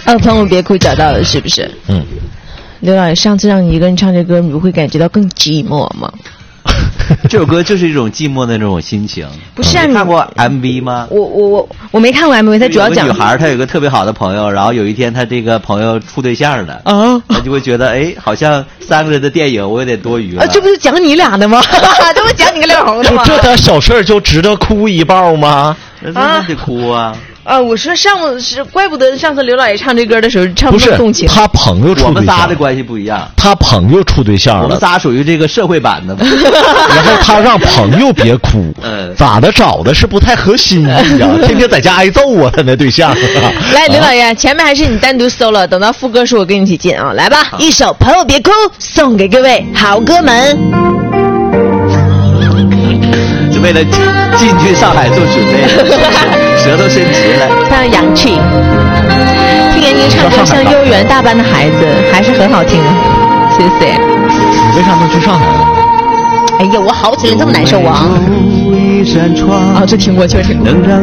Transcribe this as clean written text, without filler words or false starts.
朋友别哭找到了是不是？刘老爷，上次让你一个人唱这歌，你不会感觉到更寂寞吗？ 这首歌就是一种寂寞的那种心情。 不是啊， 你看过 MV 吗？ 我没看过 MV， 他主要讲有个女孩，她有一个特别好的朋友，然后有一天她这个朋友处对象了，她就会觉得好像3个人的电影我有点多余了。 这不是讲你俩的吗？这不讲你个廖红的吗？ 就这点小事就值得哭一爆吗？ 那得哭啊！ 我说怪不得上次刘老爷唱这歌的时候唱不动动情。 他朋友处对象， 我们仨的关系不一样。 他朋友处对象了， 我们仨属于这个社会版的。 然后他让朋友别哭，咋的？找的是不太合心意呀，天天在家挨揍啊，他那对象。 来，刘老爷，前面还是你单独solo，等到副歌时我跟你一起进啊，来吧，一首《朋友别哭》送给各位好歌们。 是为了进军上海做准备舌头伸直了， 非常洋气。听闫妮唱歌像幼儿园大班的孩子，还是很好听的。谢谢。 你为啥能去上海呢？ 哎呀，我好嘴这么难受啊！这听过确实。